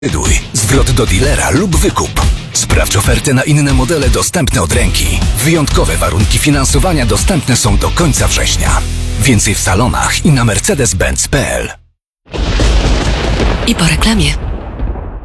Decyduj. Zwrot do dealera lub wykup. Sprawdź ofertę na inne modele dostępne od ręki. Wyjątkowe warunki finansowania dostępne są do końca września. Więcej w salonach i na mercedes-benz.pl. I po reklamie.